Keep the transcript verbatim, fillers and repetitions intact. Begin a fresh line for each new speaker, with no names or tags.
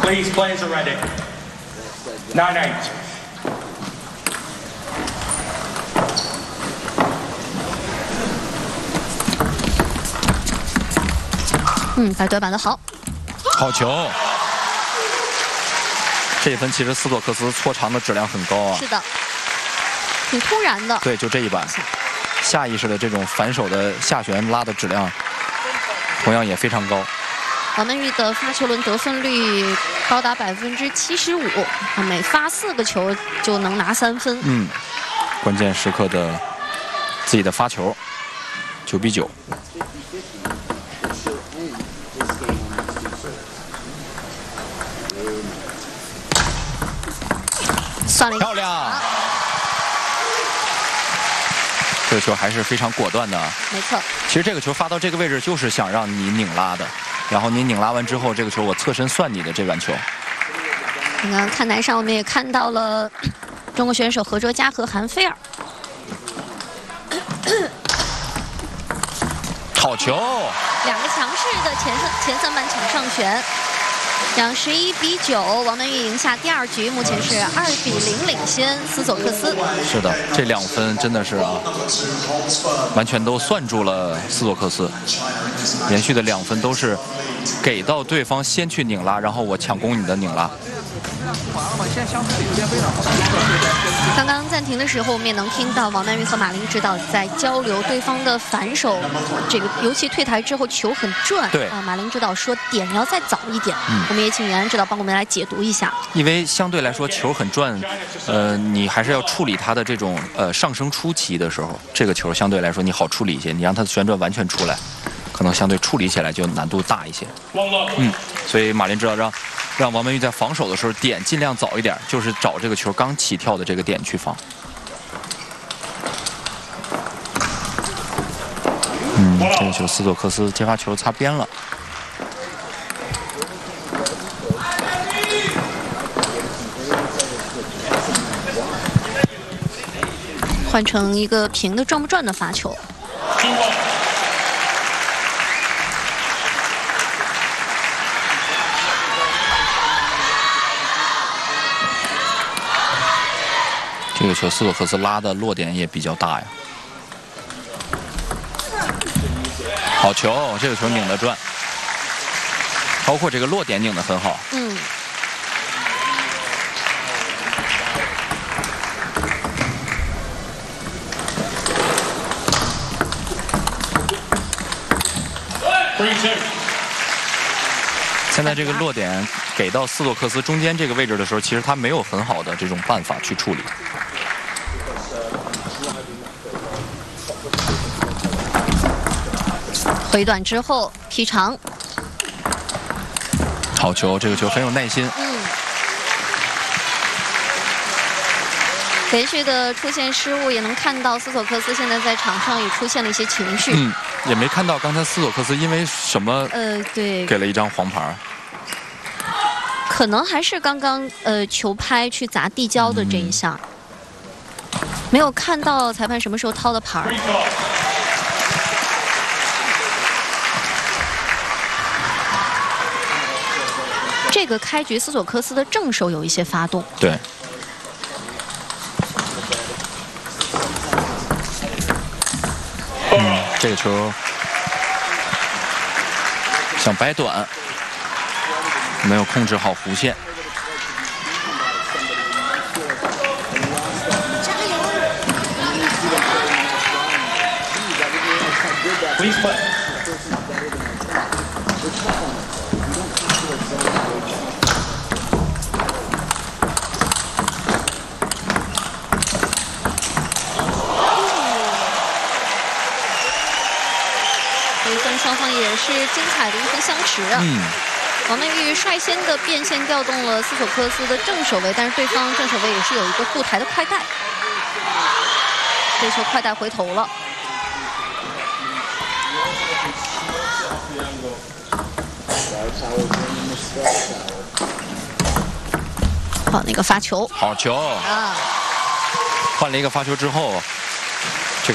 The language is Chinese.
Please, players are ready. Nine eight.
嗯，白短板的好，
好球。这一分其实斯托克斯搓长的质量很高啊。
是的，挺突然的。
对，就这一板，下意识的这种反手的下旋拉的质量，同样也非常高。
王曼玉的发球轮得分率高达百分之七十五，每发四个球就能拿三分。
嗯，关键时刻的自己的发球，九比九。
算了一个，
漂亮！这个球还是非常果断的。
没错。
其实这个球发到这个位置就是想让你拧拉的，然后你拧拉完之后，这个球我侧身算你的这板球。
刚刚看台上我们也看到了中国选手何卓佳和韩菲尔。
好球！
两个强势的前三前三板抢上旋。两十一比九，王曼玉赢下第二局，目前是二比零领先斯索克斯。
是的，这两分真的是啊，完全都算住了斯索克斯。连续的两分都是给到对方先去拧拉，然后我抢攻你的拧拉。
刚刚暂停的时候，我们也能听到王曼玉和马林指导在交流对方的反手，这个尤其退台之后球很转。
对
啊，马林指导说点要再早一点。
嗯，
我们也请袁安指导帮我们来解读一下。
因为相对来说球很转，呃，你还是要处理它的这种呃上升初期的时候，这个球相对来说你好处理一些。你让它的旋转完全出来，可能相对处理起来就难度大一些。嗯，所以马林指导让。让王曼玉在防守的时候点尽量早一点，就是找这个球刚起跳的这个点去防。嗯，这个球斯托克斯接发球擦边了。
换成一个平的转不转的发球。
这个球斯托克斯拉的落点也比较大呀。好球，这个球拧得转，包括这个落点拧得很好。
嗯。
现在这个落点给到斯托克斯中间这个位置的时候，其实他没有很好的这种办法去处理。
回短之后劈长，
好球，这个球很有耐心。
嗯。连续的出现失误，也能看到斯索克斯现在在场上也出现了一些情绪。
嗯，也没看到刚才斯索克斯因为什么
呃，对，
给了一张黄牌。
可能还是刚刚呃球拍去砸地胶的这一下，嗯、没有看到裁判什么时候掏的牌。这个开局斯索克斯的正手有一些发动。
对。嗯，这个球想掰短，没有控制好弧线。
双方也是精彩的一分相持啊！
嗯，
王曼玉率先的变线调动了斯索克斯的正手位，但是对方正手位也是有一个护台的快带，这球快带回头了。换了一个发球，
好球啊！换了一个发球之后，